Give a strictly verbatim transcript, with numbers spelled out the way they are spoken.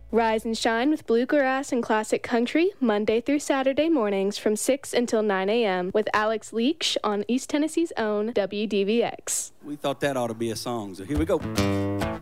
Rise and shine with bluegrass and classic country, Monday through Saturday mornings from six until nine a.m. with Alex Leach on East Tennessee's own W D V X. We thought that ought to be a song, so here we go.